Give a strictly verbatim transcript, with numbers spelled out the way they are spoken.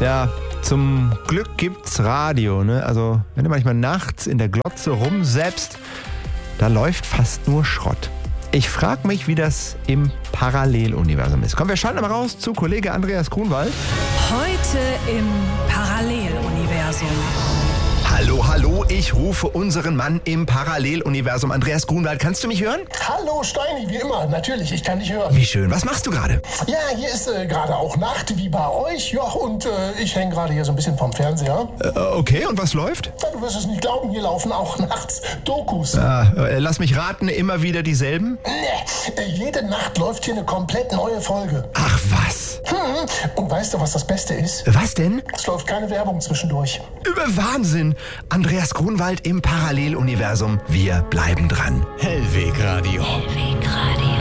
Ja, zum Glück gibt's Radio, ne? Also, wenn du manchmal nachts in der Glotze rumsäppst, da läuft fast nur Schrott. Ich frage mich, wie das im Paralleluniversum ist. Komm, wir schalten mal raus zu Kollege Andreas Grunwald. Heute im Paralleluniversum. Hallo, hallo, ich rufe unseren Mann im Paralleluniversum. Andreas Grunwald, kannst du mich hören? Hallo Steini, wie immer, natürlich, ich kann dich hören. Wie schön, was machst du gerade? Ja, hier ist äh, gerade auch Nacht, wie bei euch. Ja, und äh, ich hänge gerade hier so ein bisschen vom Fernseher. Äh, okay, und was läuft? Ja, du wirst es nicht glauben, hier laufen auch nachts Dokus. Ah, äh, lass mich raten, immer wieder dieselben? Nee, äh, jede Nacht läuft hier eine komplett neue Folge. Ach was. Hm, und weißt du, was das Beste ist? Was denn? Es läuft keine Werbung zwischendurch. Wahnsinn! Andreas Grunwald im Paralleluniversum. Wir bleiben dran. Hellweg Radio. Hellweg Radio.